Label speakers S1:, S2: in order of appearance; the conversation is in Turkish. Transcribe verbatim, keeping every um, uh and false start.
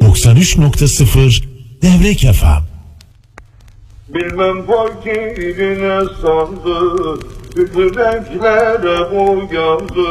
S1: doksan üç nokta sıfır Devrek F M.
S2: Bilmem fakirine sandı, bütün renklere boyandı.